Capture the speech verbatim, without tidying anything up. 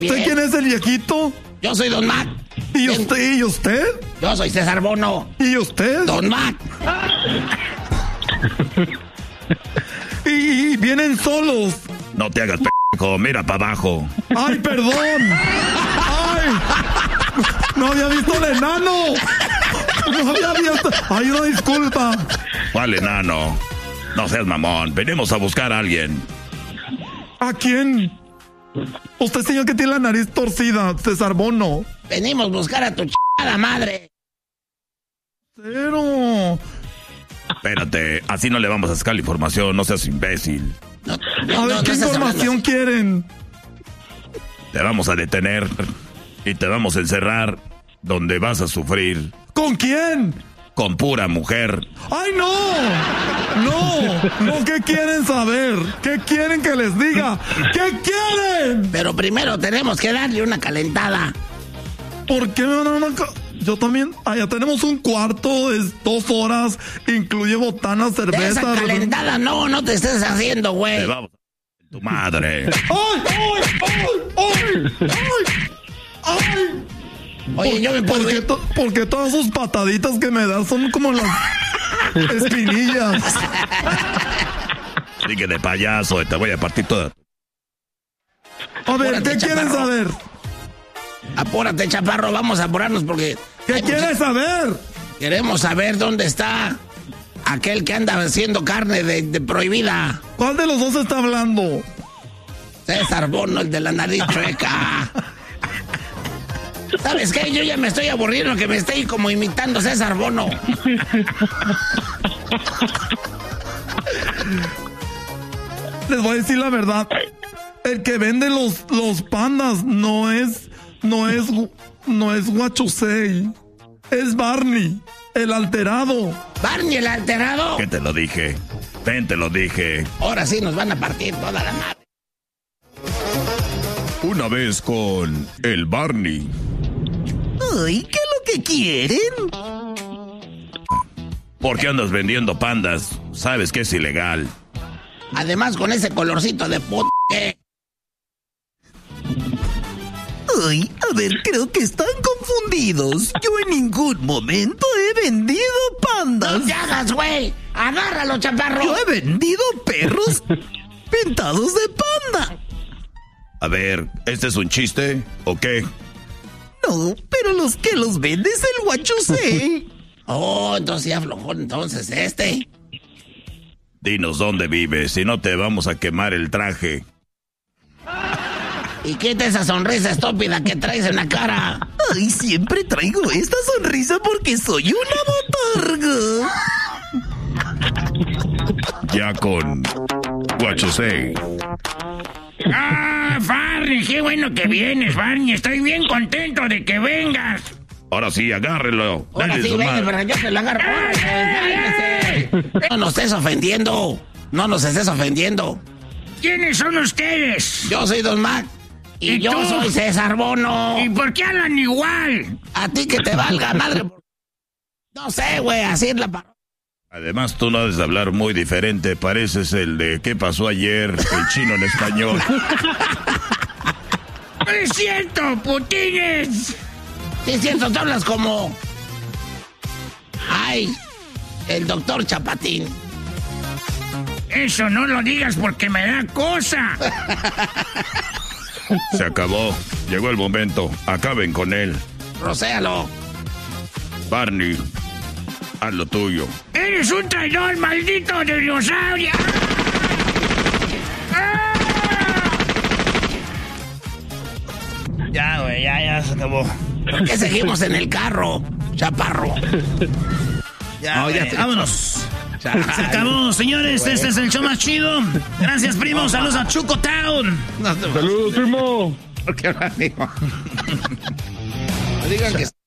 ¿Usted quién es el viejito? Yo soy Don Mac. ¿Y usted? ¿Y usted? Yo soy César Bono. ¿Y usted? Don Mac. ¿Y, y vienen solos? No te hagas p***, mira para abajo. ¡Ay, perdón! ¡Ay! ¡No había visto al enano! ¡No había visto! ¡Ay, una disculpa! ¿Cuál enano? No seas mamón, venimos a buscar a alguien. ¿A quién? Usted, señor, que tiene la nariz torcida, César Bono. Venimos a buscar a tu chingada madre. Cero. Espérate, así no le vamos a sacar la información, no seas imbécil. No, no, a ver, no, ¿qué no información quieren? Te vamos a detener y te vamos a encerrar donde vas a sufrir. ¿Con quién? Con pura mujer. ¡Ay, no! ¡No! ¡No! ¿Qué quieren saber? ¿Qué quieren que les diga? ¿Qué quieren? Pero primero tenemos que darle una calentada. ¿Por qué me van a dar una calentada? Yo también, allá tenemos un cuarto, es dos horas, incluye botana, cerveza. Esa calentada no, no te estés haciendo, güey. Te vamos a tu madre. ¡Ay, ay, ay, ay, ay! ¡Ay! Oye, yo me puedo ¿Por, ir? to, porque todas sus pataditas que me das son como las espinillas. Sigue de payaso, te voy a partir toda. A ver, Apúrate, ¿qué quieren chaparro. saber? Apúrate, chaparro, vamos a apurarnos porque... ¿Qué quieres saber? Queremos saber dónde está aquel que anda haciendo carne de, de prohibida. ¿Cuál de los dos está hablando? César Bono, el de la nariz chueca. ¿Sabes qué? Yo ya me estoy aburriendo que me esté como imitando César Bono. Les voy a decir la verdad. El que vende los, los pandas no es, no es, no es Huachusei. Es Barney, el alterado. ¿Barney el alterado? ¿Qué te lo dije? Ven, te lo dije. Ahora sí nos van a partir toda la madre. Una vez con el Barney. Ay, ¿qué es lo que quieren? ¿Por qué andas vendiendo pandas? Sabes que es ilegal. Además, con ese colorcito de puta. ¿Qué? Ay, a ver, creo que están confundidos. Yo en ningún momento he vendido pandas. ¡No te hagas, güey! ¡Agárralo, chaparro! Yo he vendido perros pintados de panda. A ver, ¿este es un chiste o qué? No, pero los que los vende es el Huachusei. Oh, entonces ya aflojó entonces este. Dinos dónde vives, si no te vamos a quemar el traje. Y quita esa sonrisa estúpida que traes en la cara. Ay, siempre traigo esta sonrisa porque soy una botarga. Ya con Huachusei. ¡Ah, Barney! ¡Qué bueno que vienes, Barney! Estoy bien contento de que vengas. Ahora sí, agárrelo. Ahora Dale sí, su ven, madre. pero yo te lo agarro. No nos estés ofendiendo. No nos estés ofendiendo. ¿Quiénes son ustedes? Yo soy Don Mac. Y, ¿Y yo tú? soy César Bono. ¿Y por qué hablan igual? A ti que te valga, madre. No sé, güey, así es la parodia. Además, tú no debes de hablar muy diferente. Pareces el de ¿qué pasó ayer? El chino en español. ¡No es cierto, putines! Sí, siento, tú hablas como... Ay, el doctor Chapatín. Eso no lo digas porque me da cosa. Se acabó. Llegó el momento. Acaben con él. Rocéalo. Barney, haz lo tuyo. ¡Eres un traidor, maldito dinosaurio! ¡Ah! Ya, güey, ya, ya se acabó. ¿Por qué seguimos en el carro, chaparro? Ya, No, güey, ya te- vámonos. Se acabó, señores. Este es el show más chido. Gracias, primo. Saludos a Chuco Town. Saludos, primo. ¿Por qué no digo? No digan que...